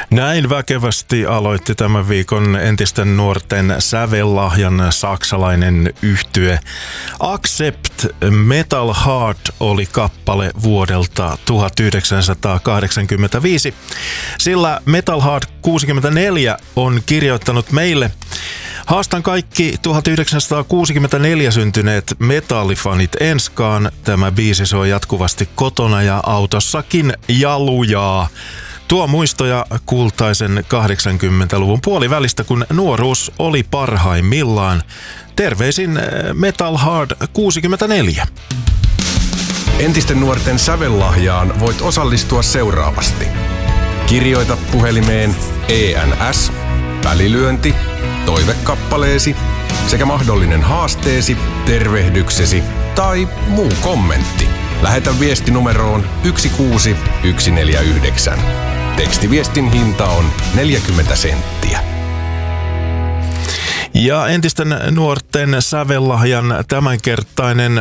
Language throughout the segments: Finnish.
Näin väkevästi aloitti tämän viikon entisten nuorten sävellahjan saksalainen yhtye. Accept Metal Heart oli kappale vuodelta 1985, sillä Metal Heart 64 on kirjoittanut meille: haastan kaikki 1964 syntyneet metallifanit enskaan. Tämä biisi soi jatkuvasti kotona ja autossakin ja lujaa. Tuo muistoja kultaisen 80-luvun puolivälistä, kun nuoruus oli parhaimmillaan. Terveisin Metal Hard 64. Entisten nuorten sävellahjaan voit osallistua seuraavasti. Kirjoita puhelimeen ENS, välilyönti, toivekappaleesi sekä mahdollinen haasteesi, tervehdyksesi tai muu kommentti. Lähetä viesti numeroon 16149. Tekstiviestin hinta on 40 senttiä. Ja entisten nuorten sävellahjan tämänkertainen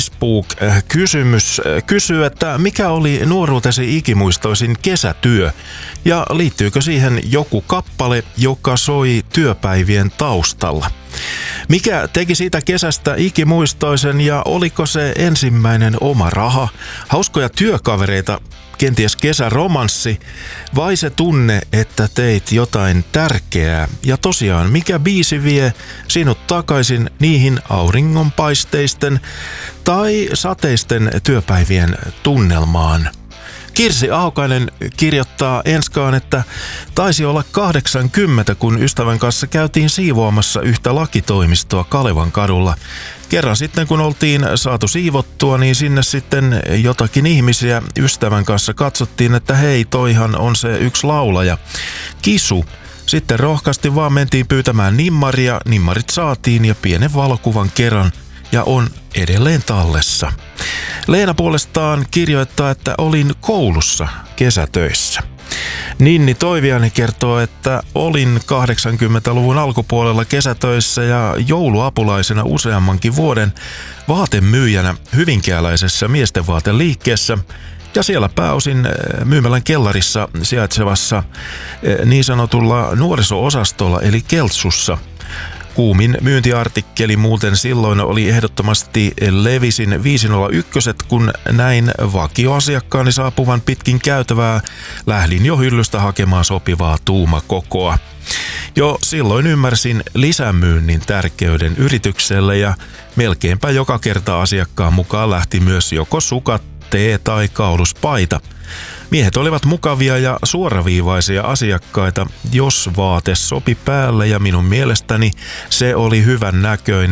Facebook-kysymys kysyy, että mikä oli nuoruutesi ikimuistoisin kesätyö? Ja liittyykö siihen joku kappale, joka soi työpäivien taustalla? Mikä teki siitä kesästä ikimuistoisen ja oliko se ensimmäinen oma raha, hauskoja työkavereita, kenties kesäromanssi vai se tunne, että teit jotain tärkeää? Ja tosiaan, mikä biisi vie sinut takaisin niihin auringonpaisteisten tai sateisten työpäivien tunnelmaan? Kirsi Aukainen kirjoittaa enskaan, että taisi olla 80, kun ystävän kanssa käytiin siivoamassa yhtä lakitoimistoa Kalevan kadulla. Kerran sitten, kun oltiin saatu siivottua, niin sinne sitten jotakin ihmisiä ystävän kanssa katsottiin, että hei, toihan on se yksi laulaja, Kisu. Sitten rohkaasti vaan mentiin pyytämään nimmaria, nimmarit saatiin ja pienen valokuvan kerran ja on edelleen tallessa. Leena puolestaan kirjoittaa, että olin koulussa kesätöissä. Ninni Toiviani kertoo, että olin 80-luvun alkupuolella kesätöissä ja jouluapulaisena useammankin vuoden vaatemyyjänä hyvinkääläisessä miestenvaateliikkeessä ja siellä pääosin myymälän kellarissa sijaitsevassa niin sanotulla nuoriso-osastolla eli Keltsussa. Kuumin myyntiartikkeli muuten silloin oli ehdottomasti Levisin 501, kun näin vakioasiakkaani saapuvan pitkin käytävää, lähdin jo hyllystä hakemaan sopivaa tuumakokoa. Jo silloin ymmärsin lisämyynnin tärkeyden yritykselle ja melkeinpä joka kerta asiakkaan mukaan lähti myös joko sukat, tee tai kauluspaita. Miehet olivat mukavia ja suoraviivaisia asiakkaita, jos vaate sopi päälle ja minun mielestäni se oli hyvän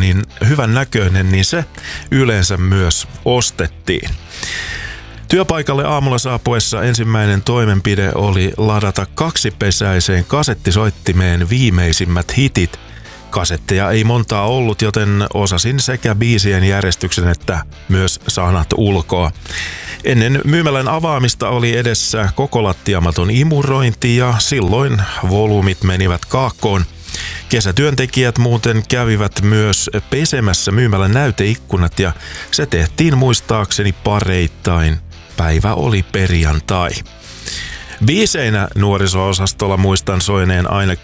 näköinen, niin se yleensä myös ostettiin. Työpaikalle aamulla saapuessa ensimmäinen toimenpide oli ladata kaksipesäiseen kasettisoittimeen viimeisimmät hitit. Kasetteja ei montaa ollut, joten osasin sekä biisien järjestyksen että myös sanat ulkoa. Ennen myymälän avaamista oli edessä koko lattiamaton imurointi ja silloin volyymit menivät kaakkoon. Kesätyöntekijät muuten kävivät myös pesemässä myymälän näyteikkunat ja se tehtiin muistaakseni pareittain. Päivä oli perjantai. Biiseinä nuoriso-osastolla muistan soineen aina